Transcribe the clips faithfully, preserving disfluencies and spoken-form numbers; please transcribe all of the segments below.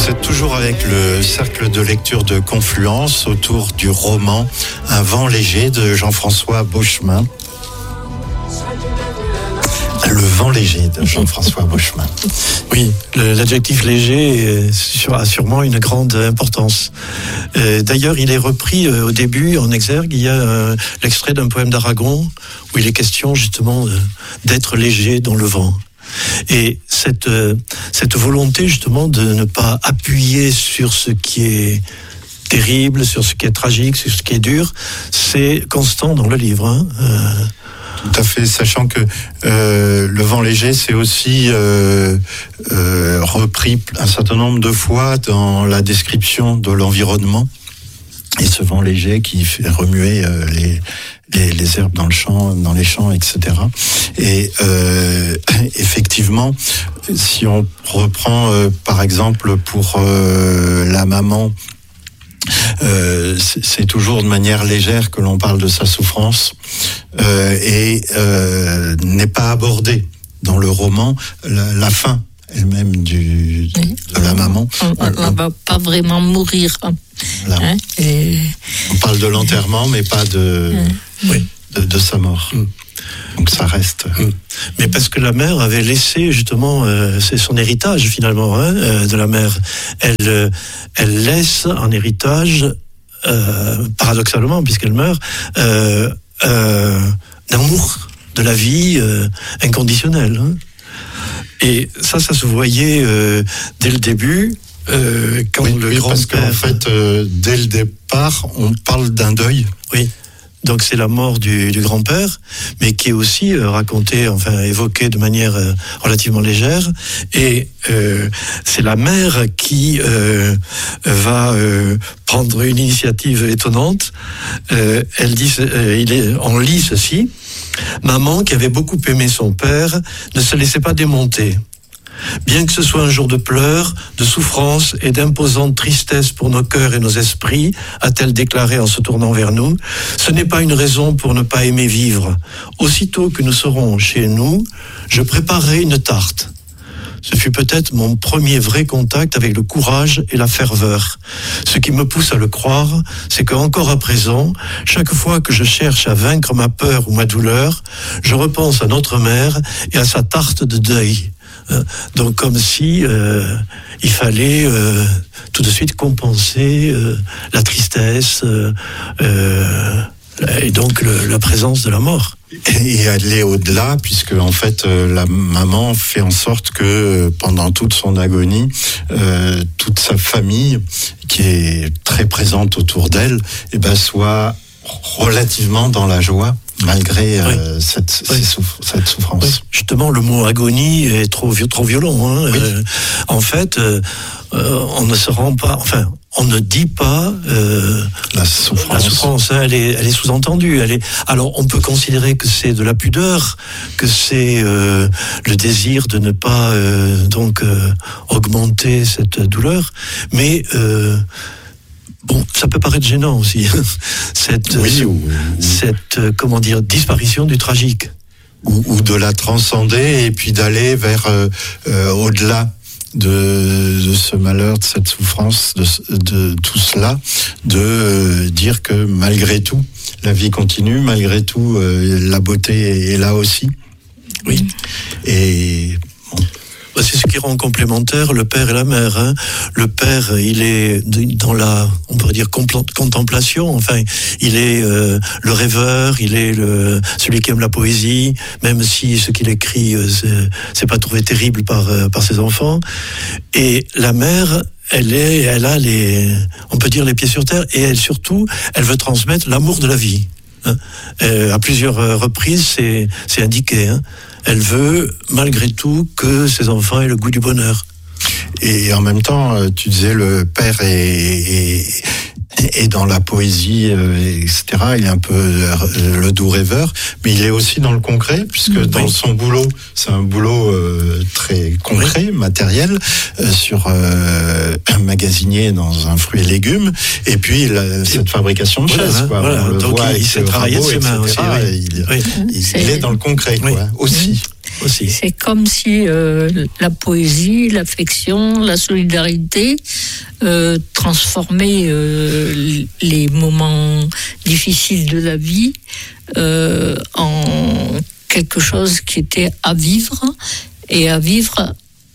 Vous êtes toujours avec le cercle de lecture de Confluence autour du roman Un vent léger de Jean-François Beauchemin. Le vent léger de Jean-François Beauchemin. Oui, le, l'adjectif léger a sûrement une grande importance. Euh, d'ailleurs, il est repris euh, au début en exergue. Il y a euh, l'extrait d'un poème d'Aragon où il est question justement euh, d'être léger dans le vent. Et cette, euh, cette volonté justement de ne pas appuyer sur ce qui est terrible, sur ce qui est tragique, sur ce qui est dur, c'est constant dans le livre. Hein. Euh, Tout à fait, sachant que euh, le vent léger, c'est aussi euh, euh, repris un certain nombre de fois dans la description de l'environnement. Et ce vent léger qui fait remuer euh, les, les, les herbes dans le champ, dans les champs, et cetera. Et euh, effectivement, si on reprend euh, par exemple pour euh, la maman, Euh, c'est, c'est toujours de manière légère que l'on parle de sa souffrance euh, et euh, n'est pas abordée dans le roman la, la fin elle-même du, de, de la maman. On ne va pas vraiment mourir. Voilà. Hein, et... On parle de l'enterrement, mais pas de, Mmh. oui, de, de sa mort. Mmh. Donc ça reste. Mmh. Mais parce que la mère avait laissé justement, euh, c'est son héritage finalement hein, euh, de la mère. Elle, euh, elle laisse en héritage, euh, paradoxalement puisqu'elle meurt, euh, euh, l'amour de la vie euh, inconditionnel. Hein. Et ça, ça se voyait euh, dès le début. Euh, quand oui, le oui, grand parce qu'en fait, euh, dès le départ, on parle d'un deuil. Oui. Donc c'est la mort du, du grand-père, mais qui est aussi euh, racontée, enfin évoquée de manière euh, relativement légère. Et euh, c'est la mère qui euh, va euh, prendre une initiative étonnante. Euh, elle dit, euh, il est, on lit ceci. Maman, qui avait beaucoup aimé son père, ne se laissait pas démonter. Bien que ce soit un jour de pleurs, de souffrance et d'imposante tristesse pour nos cœurs et nos esprits, a-t-elle déclaré en se tournant vers nous, ce n'est pas une raison pour ne pas aimer vivre. Aussitôt que nous serons chez nous, je préparerai une tarte. Ce fut peut-être mon premier vrai contact avec le courage et la ferveur. Ce qui me pousse à le croire, c'est qu'encore à présent, chaque fois que je cherche à vaincre ma peur ou ma douleur, je repense à notre mère et à sa tarte de deuil. Donc comme si euh, il fallait euh, tout de suite compenser euh, la tristesse euh, euh, et donc le, la présence de la mort. Et aller au-delà, puisque en fait euh, la maman fait en sorte que euh, pendant toute son agonie, euh, toute sa famille, qui est très présente autour d'elle, eh ben, soit relativement dans la joie. Malgré euh, oui. cette, oui. Souff- cette souffrance. Oui. Justement, le mot agonie est trop, trop violent. Hein. Oui. Euh, en fait, euh, euh, on ne se rend pas... Enfin, on ne dit pas euh, la souffrance. La souffrance, hein, elle est, elle est sous-entendue. Elle est. Alors, on peut considérer que c'est de la pudeur, que c'est euh, le désir de ne pas euh, donc euh, augmenter cette douleur, mais euh, bon, ça peut paraître gênant aussi, cette, oui, ou, cette euh, comment dire, disparition du tragique. Ou, ou de la transcender et puis d'aller vers euh, euh, au-delà de, de ce malheur, de cette souffrance, de, de tout cela, de euh, dire que malgré tout, la vie continue, malgré tout, euh, la beauté est là aussi. Oui. Et bon. C'est ce qui rend complémentaire le père et la mère. Hein. Le père, il est dans la, on pourrait dire, contemplation. Enfin, il est euh, le rêveur, il est le, celui qui aime la poésie, même si ce qu'il écrit, euh, c'est, c'est pas trouvé terrible par euh, par ses enfants. Et la mère, elle est, elle a les, on peut dire les pieds sur terre, et elle surtout, elle veut transmettre l'amour de la vie. Hein. Euh, à plusieurs reprises, c'est c'est indiqué. Hein. Elle veut, malgré tout, que ses enfants aient le goût du bonheur. Et en même temps, tu disais, le père est, est, est dans la poésie, et cetera. Il est un peu le doux rêveur, mais il est aussi dans le concret, puisque oui. dans son boulot, c'est un boulot euh, très concret, oui. matériel, euh, sur euh, un magasinier dans un fruit et légumes, et puis la, cette fabrication de voilà, chaises. Quoi. Voilà. On le Donc voit il, il s'est travaillé de ses mains aussi. Oui. Il, oui. il, il est dans le concret, oui. quoi, aussi. Aussi. C'est comme si euh, la poésie, l'affection, la solidarité euh, transformaient euh, les moments difficiles de la vie euh, en quelque chose qui était à vivre et à vivre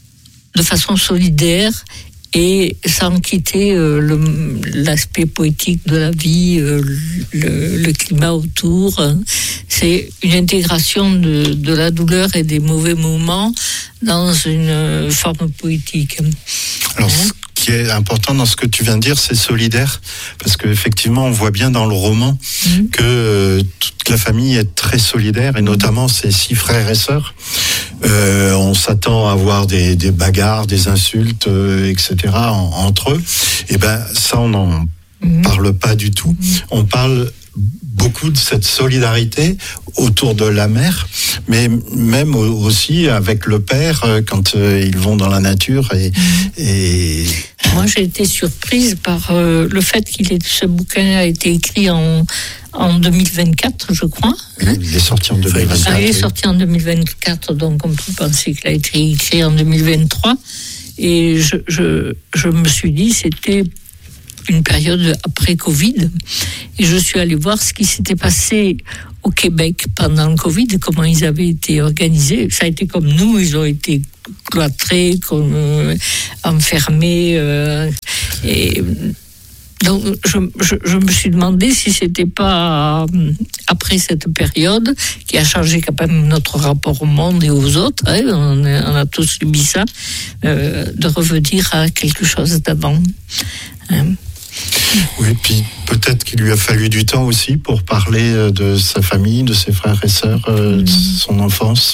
de façon solidaire et sans quitter euh, le, l'aspect poétique de la vie, euh, le, le climat autour. C'est une intégration de, de la douleur et des mauvais moments dans une forme poétique. Alors, Hein? ce qui est important dans ce que tu viens de dire, c'est solidaire, parce qu'effectivement, on voit bien dans le roman mmh. que euh, toute la famille est très solidaire, et notamment ses six frères et sœurs. Euh, on s'attend à avoir des, des bagarres, des insultes, euh, et cetera en, entre eux. Et ben ça, on n'en mmh. parle pas du tout. Mmh. On parle beaucoup de cette solidarité autour de la mère, mais même aussi avec le père quand euh, ils vont dans la nature. Et, et... Moi, j'ai été surprise par euh, le fait qu'il ait, ce bouquin a été écrit en, en deux mille vingt-quatre, je crois. Hein. Il est sorti en deux mille vingt-quatre. Ah, il est sorti en deux mille vingt-quatre, donc on peut penser qu'il a été écrit en deux mille vingt-trois. Et je, je, je me suis dit, c'était une période après Covid, et je suis allée voir ce qui s'était passé au Québec pendant le Covid, comment ils avaient été organisés. Ça a été comme nous, ils ont été cloîtrés, comme, euh, enfermés. Euh, et donc, je, je, je me suis demandé si c'était pas euh, après cette période qui a changé quand même notre rapport au monde et aux autres. Hein, on, a, on a tous subi ça, euh, de revenir à quelque chose d'avant. Hein. Oui, puis peut-être qu'il lui a fallu du temps aussi pour parler de sa famille, de ses frères et sœurs, euh, mmh. de son enfance.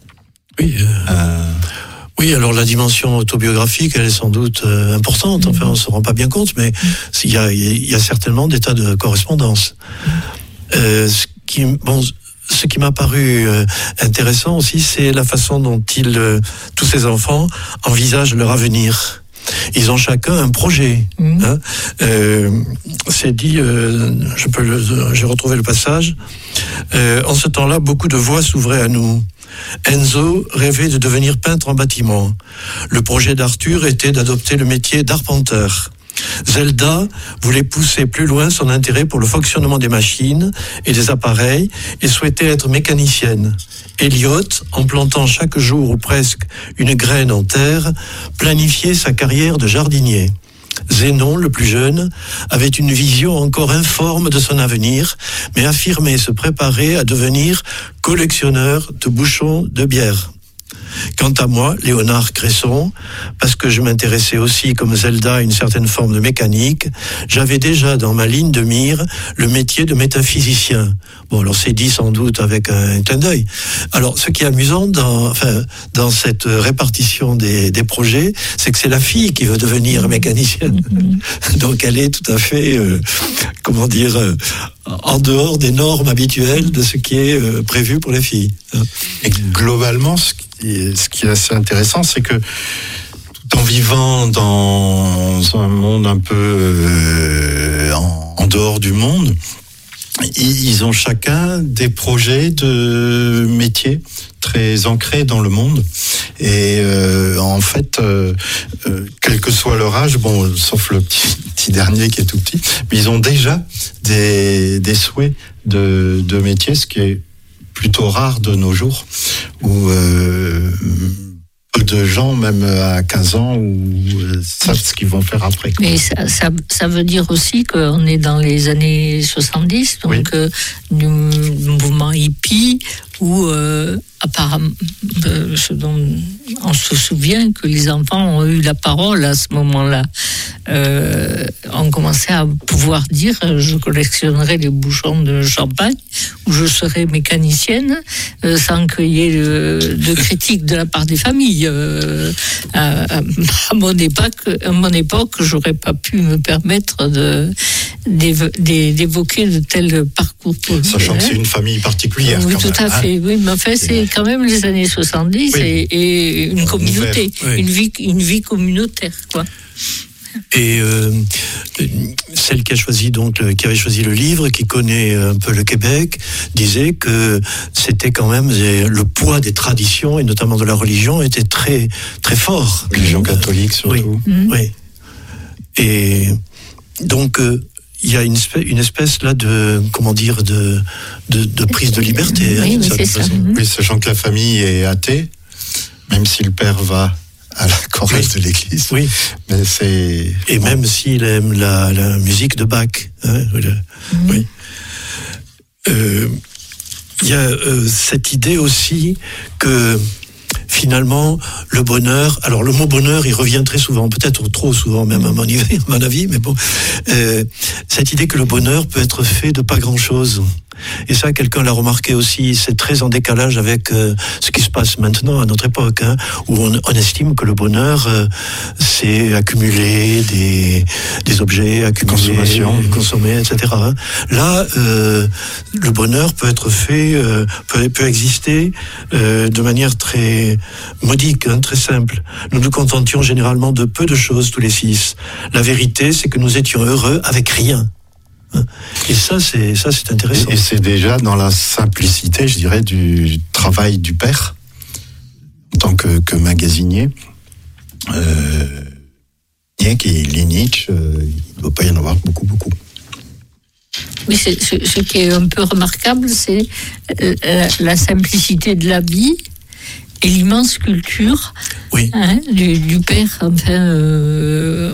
Oui, euh, euh... oui, alors la dimension autobiographique, elle est sans doute euh, importante. Enfin, on ne se rend pas bien compte, mais il y a, il y a certainement des tas de correspondances. Euh, ce qui, bon, ce qui m'a paru euh, intéressant aussi, c'est la façon dont ils, euh, tous ces enfants envisagent leur avenir. Ils ont chacun un projet. Mmh. Hein. Euh, c'est dit, euh, je peux le, j'ai retrouvé le passage. Euh, en ce temps-là, beaucoup de voies s'ouvraient à nous. Enzo rêvait de devenir peintre en bâtiment. Le projet d'Arthur était d'adopter le métier d'arpenteur. Zelda voulait pousser plus loin son intérêt pour le fonctionnement des machines et des appareils et souhaitait être mécanicienne. Elliot, en plantant chaque jour ou presque une graine en terre, planifiait sa carrière de jardinier. Zénon, le plus jeune, avait une vision encore informe de son avenir, mais affirmait se préparer à devenir collectionneur de bouchons de bière. Quant à moi, Léonard Cresson, parce que je m'intéressais aussi comme Zelda à une certaine forme de mécanique, j'avais déjà dans ma ligne de mire le métier de métaphysicien. Bon, alors c'est dit sans doute avec un clin d'œil. Alors, ce qui est amusant dans, enfin, dans cette répartition des, des projets, c'est que c'est la fille qui veut devenir mécanicienne. Mm-hmm. Donc, elle est tout à fait, euh, comment dire, euh, en dehors des normes habituelles de ce qui est euh, prévu pour les filles. Et globalement, ce qui Et ce qui est assez intéressant, c'est que tout en vivant dans un monde un peu euh, en, en dehors du monde, ils ont chacun des projets de métier très ancrés dans le monde. Et euh, en fait, euh, euh, quel que soit leur âge, bon, sauf le petit, petit dernier qui est tout petit, mais ils ont déjà des, des souhaits de, de métier, ce qui est plutôt rare de nos jours, où euh, peu de gens, même à quinze ans, où, euh, savent ce qu'ils vont faire après. Quoi. Mais ça, ça, ça veut dire aussi qu'on est dans les années soixante-dix, donc oui. euh, du mouvement hippie, où euh, apparemment, euh, ce dont on se souvient que les enfants ont eu la parole à ce moment-là. Euh, on commençait à pouvoir dire je collectionnerai les bouchons de champagne ou je serai mécanicienne euh, sans qu'il y ait de, de critiques de la part des familles. Euh, à, à, mon époque, à mon époque, j'aurais pas pu me permettre de, d'évoquer de tels parcours. Sachant hein. que c'est une famille particulière. Oui, quand tout même, à fait. Hein. Oui, mais enfin, c'est, c'est quand même les années soixante-dix oui. et, et une communauté, une vie, une vie communautaire, quoi. Et euh, celle qui a choisi donc, le, qui avait choisi le livre, qui connaît un peu le Québec, disait que c'était quand même le poids des traditions et notamment de la religion était très très fort. Religion catholique surtout. Oui. Mmh. Oui. Et donc euh, il y a une espèce, une espèce là de comment dire de de, de prise de liberté. Oui, hein, oui, c'est ça. Oui, sachant que la famille est athée, même si le père va à la chorale oui. de l'église. Oui. Mais c'est... Et bon. Même s'il aime la, la musique de Bach. Hein, le, mmh. Oui. Euh, il y a euh, cette idée aussi que finalement, le bonheur, alors le mot bonheur, il revient très souvent, peut-être trop souvent même à mon avis, à mon avis mais bon, euh, cette idée que le bonheur peut être fait de pas grand-chose. Et ça, quelqu'un l'a remarqué aussi, c'est très en décalage avec euh, ce qui se passe maintenant à notre époque, hein, où on, on estime que le bonheur, euh, c'est accumuler des, des objets, accumuler, consommation, consommer, et cetera. Hein. Là, euh, le bonheur peut être fait, euh, peut, peut exister euh, de manière très modique, hein, très simple. Nous nous contentions généralement de peu de choses tous les six. La vérité, c'est que nous étions heureux avec rien. Et ça, c'est ça, c'est intéressant. Et, et c'est déjà dans la simplicité, je dirais, du travail du père en tant que, que magasinier. Euh, bien qu'il lit Nietzsche, euh, il ne doit pas y en avoir beaucoup, beaucoup. Oui, c'est, ce, ce qui est un peu remarquable, c'est la, la simplicité de la vie et l'immense culture oui. hein, du, du père. Enfin, euh,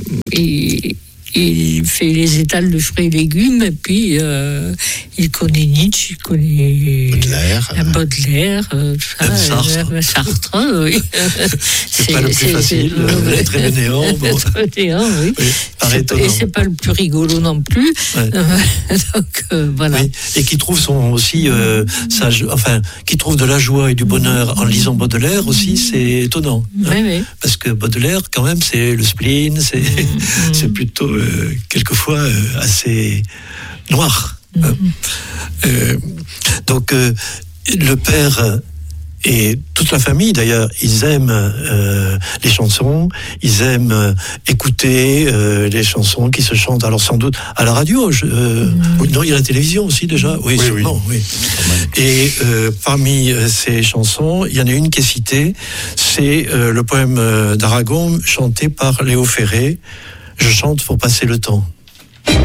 et il fait les étals de fruits et légumes, et puis euh, il connaît Nietzsche, il connaît Baudelaire, euh, Baudelaire euh, tout ça, Sartre. Euh, Sartre, oui. c'est, c'est pas le plus c'est, facile, c'est, être néant. Bon. Être néant, oui. oui c'est, et c'est pas le plus rigolo non plus. Ouais. Donc euh, voilà. Oui. Et qui trouve son aussi, euh, sa, enfin, qui trouve de la joie et du bonheur en lisant Baudelaire aussi, c'est étonnant. Oui, hein, oui. Parce que Baudelaire, quand même, c'est le spleen, c'est, mmh. c'est plutôt Euh, quelquefois euh, assez noir. Mm-hmm. Hein. Euh, donc euh, le père et toute la famille d'ailleurs, ils aiment euh, les chansons, ils aiment euh, écouter euh, les chansons qui se chantent. Alors sans doute à la radio, je, euh, mm-hmm. non, il y a la télévision aussi déjà. Oui, oui, sûrement, oui. oui. Et euh, parmi euh, ces chansons, il y en a une qui est citée, c'est euh, le poème d'Aragon chanté par Léo Ferré. Je chante pour passer le temps.